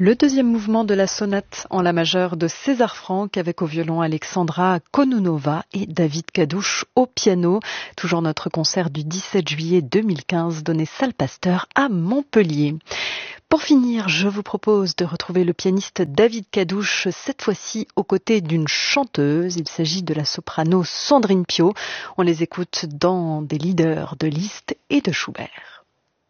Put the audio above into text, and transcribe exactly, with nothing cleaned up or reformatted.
Le deuxième mouvement de la sonate en la majeure de César Franck avec au violon Alexandra Kononova et David Kadouch au piano. Toujours notre concert du dix-sept juillet deux mille quinze donné salle Pasteur à Montpellier. Pour finir, je vous propose de retrouver le pianiste David Kadouch, cette fois-ci aux côtés d'une chanteuse. Il s'agit de la soprano Sandrine Piau. On les écoute dans des leaders de Liszt et de Schubert.